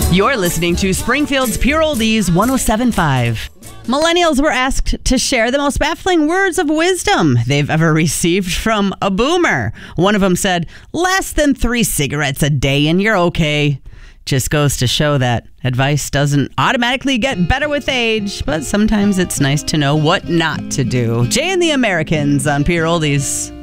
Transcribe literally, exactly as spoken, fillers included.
You're listening to Springfield's Pure Oldies one oh seven point five. Millennials were asked to share the most baffling words of wisdom they've ever received from a boomer. One of them said, less than three cigarettes a day and you're okay. Just goes to show that advice doesn't automatically get better with age, but sometimes it's nice to know what not to do. Jay and the Americans on Pure Oldies.